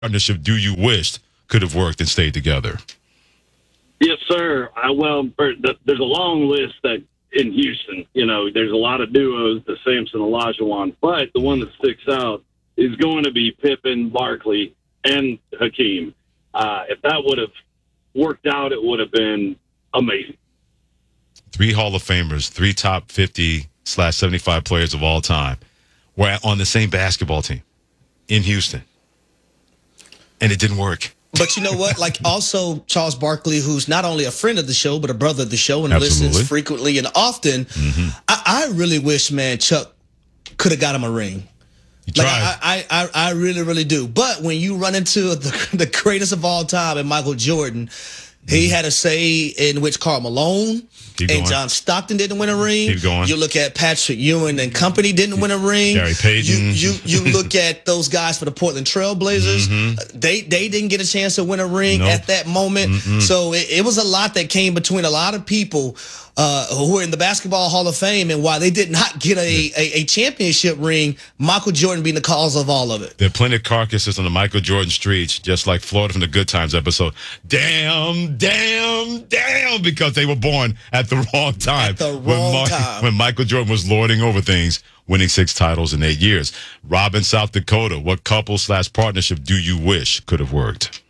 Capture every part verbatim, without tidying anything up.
partnership do you wish could have worked and stayed together? Yes, sir. I, well, there's a long list that in Houston, you know, there's a lot of duos, the Samson, Olajuwon, but the one that sticks out is going to be Pippen, Barkley, and Hakeem. Uh, if that would have worked out, it would have been amazing. Three Hall of Famers, three top fifty slash seventy-five players of all time were on the same basketball team in Houston. And it didn't work. But you know what? Like also Charles Barkley, who's not only a friend of the show, but a brother of the show and Absolutely. listens frequently and often. Mm-hmm. I, I really wish, man, Chuck could have got him a ring. He Like, tried. I, I, I really, really do. But when you run into the, the greatest of all time and Michael Jordan, mm-hmm. he had a say in which Karl Malone Keep and going. John Stockton didn't win a ring. Keep going. You look at Patrick Ewing and company didn't win a ring. Gary Payton. You you, you look at those guys for the Portland Trail Blazers. Mm-hmm. They they didn't get a chance to win a ring Nope. at that moment. Mm-mm. So it, it was a lot that came between a lot of people uh, who were in the Basketball Hall of Fame, and why they did not get a, a, a championship ring, Michael Jordan being the cause of all of it. There are plenty of carcasses on the Michael Jordan streets, just like Florida from the Good Times episode. Damn, damn, damn, because they were born at the wrong time. At the when wrong Mar- time. When Michael Jordan was lording over things, winning six titles in eight years. Rob in South Dakota, what couple slash partnership do you wish could have worked?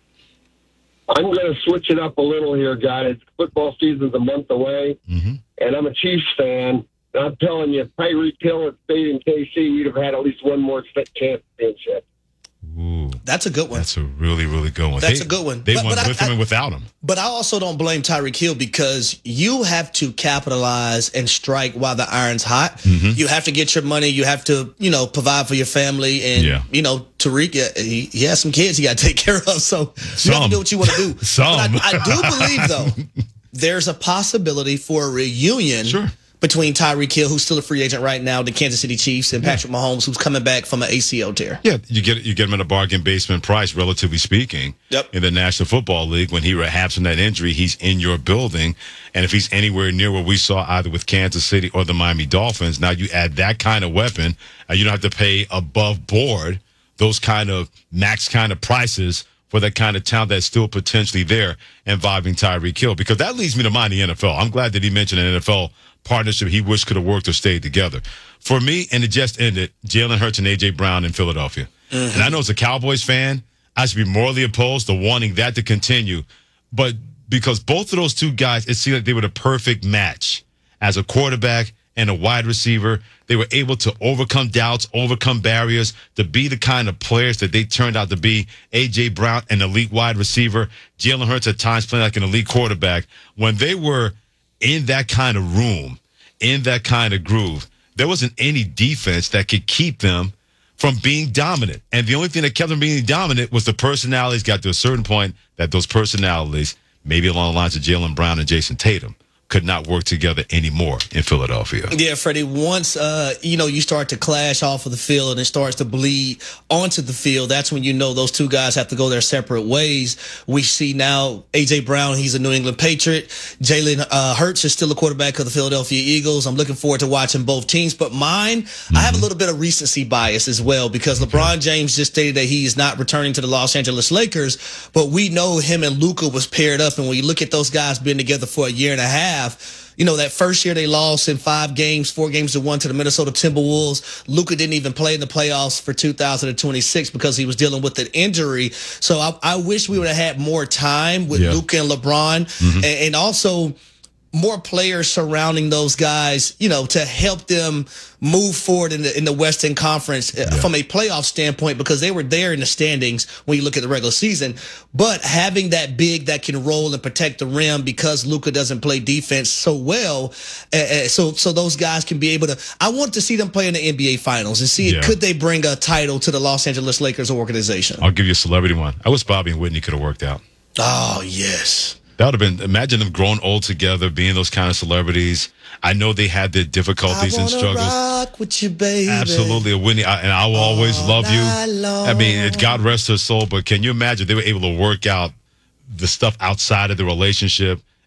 I'm going to switch it up a little here, guys. Football season's a month away, Mm-hmm. and I'm a Chiefs fan. And I'm telling you, if Tyreek Hill had stayed in K C, we'd have had at least one more championship. Ooh, That's a good one. that's a really, really good one. That's They- a good one. They But- won but I- with him I- and without him. But I also don't blame Tyreek Hill because you have to capitalize and strike while the iron's hot. Mm-hmm. You have to get your money. You have to, you know, provide for your family. And, Yeah. you know, Tariq, uh, he, he has some kids he got to take care of. So you have Some. to do what you want to do. Some. But I, I do believe, though, there's a possibility for a reunion Sure. between Tyreek Hill, who's still a free agent right now, the Kansas City Chiefs, and Patrick Mahomes, who's coming back from an A C L tear. Yeah, you get you get him at a bargain basement price, relatively speaking. Yep. In the National Football League, when he rehabs from that injury, he's in your building, and if he's anywhere near what we saw either with Kansas City or the Miami Dolphins, now you add that kind of weapon, and you don't have to pay above board those kind of max kind of prices for that kind of talent that's still potentially there involving Tyreek Hill. Because that leads me to mind the N F L. I'm glad that he mentioned an N F L partnership he wished could have worked or stayed together. For me, and it just ended, Jalen Hurts and A J. Brown in Philadelphia. Mm-hmm. And I know as a Cowboys fan, I should be morally opposed to wanting that to continue. But because both of those two guys, it seemed like they were the perfect match as a quarterback and a wide receiver. They were able to overcome doubts, overcome barriers, to be the kind of players that they turned out to be. A J. Brown, an elite wide receiver. Jalen Hurts at times playing like an elite quarterback. When they were in that kind of room, in that kind of groove, there wasn't any defense that could keep them from being dominant. And the only thing that kept them being dominant was the personalities. Got to a certain point that those personalities, maybe along the lines of Jaylen Brown and Jason Tatum, could not work together anymore in Philadelphia. Yeah, Freddie, once, uh, you know, you start to clash off of the field and it starts to bleed onto the field, that's when you know those two guys have to go their separate ways. We see now A J. Brown, he's a New England Patriot. Jalen uh, Hurts is still a quarterback of the Philadelphia Eagles. I'm looking forward to watching both teams. But mine, mm-hmm. I have a little bit of recency bias as well because okay. LeBron James just stated that he is not returning to the Los Angeles Lakers. But we know him and Luka was paired up. And when you look at those guys being together for a year and a half, you know, that first year they lost in five games, four games to one to the Minnesota Timberwolves. Luka didn't even play in the playoffs for two thousand twenty-six because he was dealing with an injury. So I, I wish we would have had more time with yeah. Luka and LeBron, mm-hmm. and, and also more players surrounding those guys, you know, to help them move forward in the in the Western Conference yeah. from a playoff standpoint, because they were there in the standings when you look at the regular season. But having that big that can roll and protect the rim, because Luka doesn't play defense so well, uh, so so those guys can be able to. I want to see them play in the N B A Finals and see yeah. could they bring a title to the Los Angeles Lakers organization. I'll give you a celebrity one. I wish Bobby and Whitney could have worked out. Oh yes. That would have been, imagine them growing old together, being those kind of celebrities. I know they had their difficulties and struggles. Rock with you, baby. Absolutely, Whitney, I, and I will All always love you. long. I mean, it, God rest her soul, but can you imagine they were able to work out the stuff outside of the relationship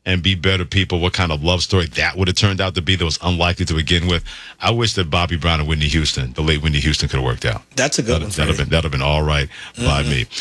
and be better people, what kind of love story that would have turned out to be that was unlikely to begin with. I wish that Bobby Brown and Whitney Houston, the late Whitney Houston, could have worked out. That's a good That'd, one. that'd have been that'd have been all right by Mm-hmm. me.